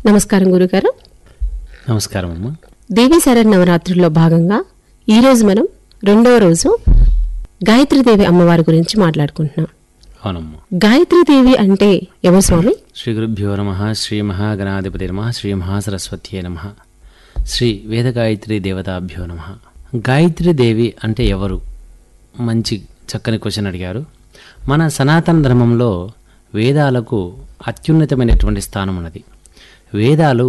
నమస్కారం గురుగారు. నమస్కారం అమ్మా. దేవీ శరన్నవరాత్రుల్లో భాగంగా ఈరోజు మనం రెండవ రోజు గాయత్రీదేవి అమ్మవారి గురించి మాట్లాడుకుంటున్నాం. అవునమ్మా. గాయత్రీదేవి అంటే ఎవరు స్వామి? శ్రీ గురుభ్యో నమః. శ్రీ మహాగణాధిపతి నమః. శ్రీ మహాసరస్వత్యే నమః. శ్రీ వేదగాయత్రీ దేవతాభ్యో నమః. గాయత్రీదేవి అంటే ఎవరు? మంచి చక్కని క్వశ్చన్ అడిగారు. మన సనాతన ధర్మంలో వేదాలకు అత్యున్నతమైనటువంటి స్థానం ఉన్నది. వేదాలు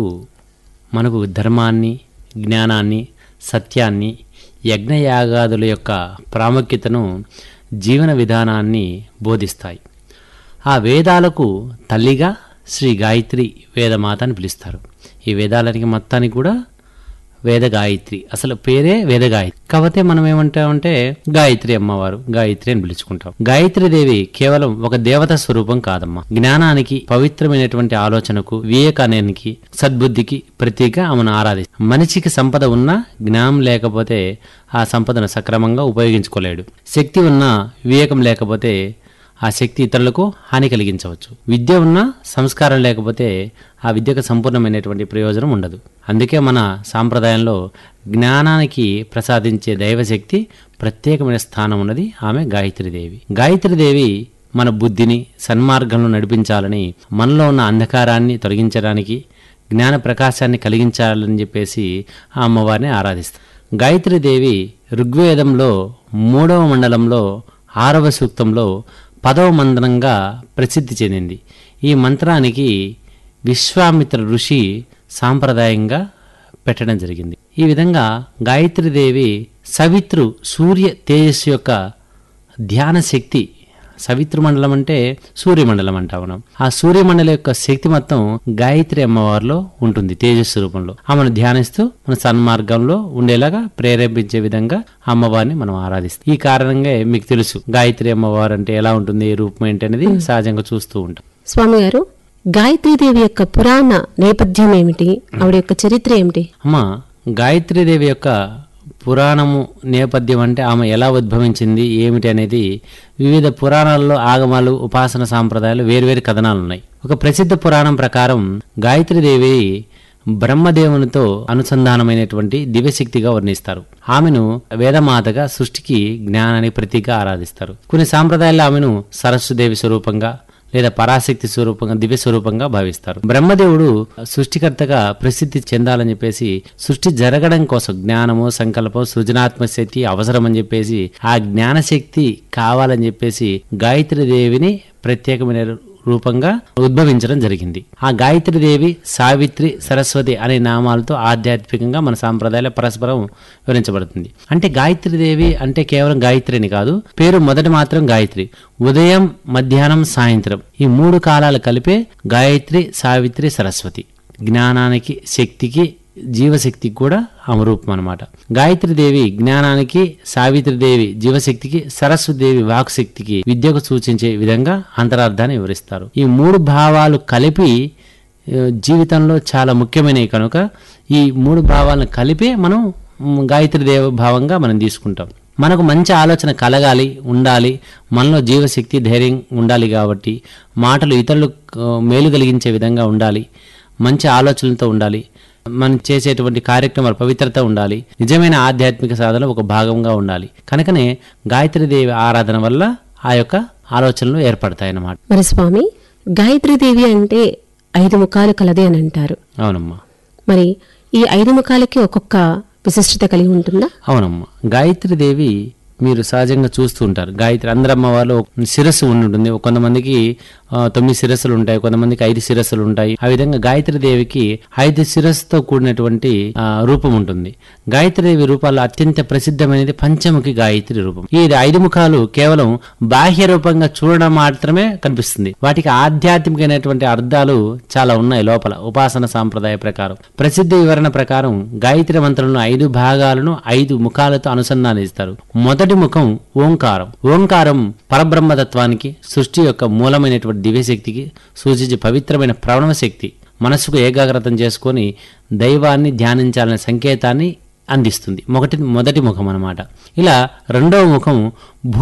మనకు ధర్మాన్ని, జ్ఞానాన్ని, సత్యాన్ని, యజ్ఞయాగాదుల యొక్క ప్రాముఖ్యతను, జీవన విధానాన్ని బోధిస్తాయి. ఆ వేదాలకు తల్లిగా శ్రీ గాయత్రి వేదమాత అని పిలుస్తారు. ఈ వేదాలకి మొత్తానికి కూడా వేద గాయత్రి, అసలు పేరే వేద గాయత్రి. కాకపోతే మనం ఏమంటామంటే గాయత్రి అమ్మవారు, గాయత్రి అని పిలుచుకుంటాం. గాయత్రీదేవి కేవలం ఒక దేవత స్వరూపం కాదమ్మా. జ్ఞానానికి, పవిత్రమైనటువంటి ఆలోచనకు, వివేకానికి, సద్బుద్ధికి ప్రతీక ఆమెను ఆరాధిస్తాం. మనిషికి సంపద ఉన్నా జ్ఞానం లేకపోతే ఆ సంపదను సక్రమంగా ఉపయోగించుకోలేడు. శక్తి ఉన్నా వివేకం లేకపోతే ఆ శక్తి ఇతరులకు హాని కలిగించవచ్చు. విద్య ఉన్నా సంస్కారం లేకపోతే ఆ విద్యకు సంపూర్ణమైనటువంటి ప్రయోజనం ఉండదు. అందుకే మన సాంప్రదాయంలో జ్ఞానానికి ప్రసాదించే దైవశక్తి ప్రత్యేకమైన స్థానం ఉన్నది ఆమె గాయత్రీదేవి. గాయత్రీదేవి మన బుద్ధిని సన్మార్గంలో నడిపించాలని, మనలో ఉన్న అంధకారాన్ని తొలగించడానికి, జ్ఞాన ప్రకాశాన్ని కలిగించాలని చెప్పేసి ఆ అమ్మవారిని ఆరాధిస్తాం. గాయత్రీదేవి ఋగ్వేదంలో 3వ మండలంలో 6వ సూక్తంలో 10వ మంత్రంగా ప్రసిద్ధి చెందింది. ఈ మంత్రానికి విశ్వామిత్ర ఋషి సాంప్రదాయంగా పెట్టడం జరిగింది. ఈ విధంగా గాయత్రీదేవి సవితృ సూర్య తేజస్సు యొక్క ధ్యాన శక్తి. సవితృమండలం అంటే సూర్యమండలం అంటా ఉన్నాం. ఆ సూర్యమండలం యొక్క శక్తి మొత్తం గాయత్రి అమ్మవారిలో ఉంటుంది తేజస్సు రూపంలో. ఆమెను ధ్యానిస్తూ మన సన్మార్గంలో ఉండేలాగా ప్రేరేపించే విధంగా అమ్మవారిని మనం ఆరాధిస్తాం. ఈ కారణంగా మీకు తెలుసు గాయత్రి అమ్మవారు అంటే ఎలా ఉంటుంది, ఏ రూపం ఏంటి అనేది సహజంగా చూస్తూ ఉంటాం. స్వామి గారు, గాయత్రీదేవి యొక్క పురాణ నేపథ్యం ఏమిటి? ఆవిడ యొక్క చరిత్ర ఏమిటి? అమ్మా, గాయత్రీదేవి యొక్క పురాణము నేపథ్యం అంటే ఆమె ఎలా ఉద్భవించింది ఏమిటి అనేది వివిధ పురాణాల్లో, ఆగమాలు, ఉపాసన సాంప్రదాయాలు వేర్వేరు కథనాలు ఉన్నాయి. ఒక ప్రసిద్ధ పురాణం ప్రకారం గాయత్రీదేవి బ్రహ్మదేవునితో అనుసంధానమైనటువంటి దివ్యశక్తిగా వర్ణిస్తారు. ఆమెను వేదమాతగా, సృష్టికి జ్ఞానాన్ని ప్రతీక ఆరాధిస్తారు. కొన్ని సాంప్రదాయాల్లో ఆమెను సరస్వదేవి స్వరూపంగా లేదా పరాశక్తి స్వరూపంగా, దివ్య స్వరూపంగా భావిస్తారు. బ్రహ్మదేవుడు సృష్టికర్తగా ప్రసిద్ధి చెందాలని చెప్పేసి సృష్టి జరగడం కోసం జ్ఞానము, సంకల్పం, సృజనాత్మక శక్తి అవసరమని చెప్పేసి ఆ జ్ఞానశక్తి కావాలని చెప్పేసి గాయత్రీదేవిని ప్రత్యేకమైన రూపంగా ఉద్భవించడం జరిగింది. ఆ గాయత్రీదేవి, సావిత్రి, సరస్వతి అనే నామాలతో ఆధ్యాత్మికంగా మన సాంప్రదాయాల పరస్పరం వివరించబడుతుంది. అంటే గాయత్రీదేవి అంటే కేవలం గాయత్రి అని కాదు, పేరు మొదటి మాత్రం గాయత్రి. ఉదయం, మధ్యాహ్నం, సాయంత్రం ఈ 3 కాలాలు కలిపే గాయత్రి, సావిత్రి, సరస్వతి. జ్ఞానానికి, శక్తికి, జీవశక్తికి కూడా ఆమె రూపం అనమాట. గాయత్రీదేవి జ్ఞానానికి, సావిత్రిదేవి జీవశక్తికి, సరస్వతిదేవి వాక్శక్తికి, విద్యకు సూచించే విధంగా అంతరార్థాన్ని వివరిస్తారు. ఈ 3 భావాలు కలిపి జీవితంలో చాలా ముఖ్యమైనవి కనుక ఈ 3 భావాలను కలిపే మనం గాయత్రీదేవి భావంగా మనం తీసుకుంటాం. మనకు మంచి ఆలోచన కలగాలి, ఉండాలి, మనలో జీవశక్తి, ధైర్యం ఉండాలి. కాబట్టి మాటలు ఇతరులకు మేలు కలిగించే విధంగా ఉండాలి, మంచి ఆలోచనలతో ఉండాలి, మనం చేసేటువంటి కార్యక్రమాలు పవిత్రత ఉండాలి, నిజమైన ఆధ్యాత్మిక సాధనలో ఒక భాగంగా ఉండాలి. కనుకనే గాయత్రీదేవి ఆరాధన వల్ల ఆ యొక్క ఆలోచనలు ఏర్పడతాయి అన్నమాట. మరి స్వామి, గాయత్రీదేవి అంటే 5 ముఖాలు కలదే అని అంటారు. అవునమ్మా. మరి ఈ 5 ముఖాలకి ఒక్కొక్క విశిష్టత కలిగి ఉంటుందా? అవునమ్మా. గాయత్రీదేవి మీరు సహజంగా చూస్తూ ఉంటారు. గాయత్రి అందరమ్మ వాళ్ళు శిరస్సు ఉంటుంది. కొంతమందికి 9 శిరస్సులు ఉంటాయి, కొంతమందికి 5 శిరస్సులు ఉంటాయి. ఆ విధంగా గాయత్రీదేవికి 5 శిరస్సుతో కూడినటువంటి రూపం ఉంటుంది. గాయత్రీదేవి రూపాల్లో అత్యంత ప్రసిద్ధమైనది పంచముఖి గాయత్రి రూపం. ఈ 5 ముఖాలు కేవలం బాహ్య రూపంగా చూడడం మాత్రమే కనిపిస్తుంది. వాటికి ఆధ్యాత్మికమైనటువంటి అర్థాలు చాలా ఉన్నాయి లోపల. ఉపాసన సాంప్రదాయ ప్రకారం, ప్రసిద్ధ వివరణ ప్రకారం గాయత్రి మంత్రంలో 5 భాగాలను 5 ముఖాలతో అనుసంధానిస్తారు. మొదటి ముఖం ఓంకారం. ఓంకారం పరబ్రహ్మతత్వానికి, సృష్టి యొక్క మూలమైనటువంటి దివ్యశక్తికి సూచించే పవిత్రమైన ప్రణవ శక్తి. మనసుకు ఏకాగ్రతం చేసుకొని దైవాన్ని ధ్యానించాలనే సంకేతాన్ని అందిస్తుంది. మొదటి ముఖం అన్నమాట. ఇలా రెండవ ముఖం